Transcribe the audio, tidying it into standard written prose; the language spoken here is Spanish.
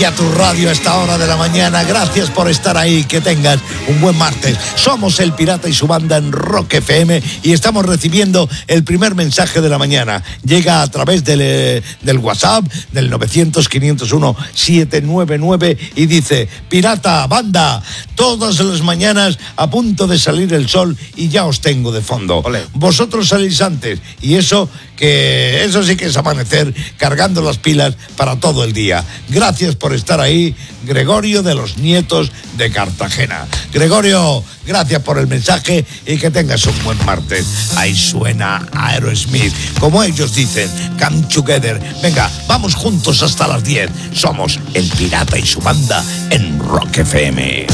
Y a tu radio a esta hora de la mañana, gracias por estar ahí, que tengas un buen martes. Somos El Pirata y su banda en Rock FM y estamos recibiendo el primer mensaje de la mañana. Llega a través del WhatsApp del 900-501-799 y dice: Pirata, banda, todas las mañanas a punto de salir el sol y ya os tengo de fondo. Olé. Vosotros salís antes y eso sí que es amanecer cargando las pilas para todo el día. Gracias por estar ahí, Gregorio de los Nietos de Cartagena. Gregorio, gracias por el mensaje y que tengas un buen martes. Ahí suena Aerosmith, como ellos dicen, Come Together. Venga, vamos juntos hasta las 10. Somos El Pirata y su banda en Rock FM.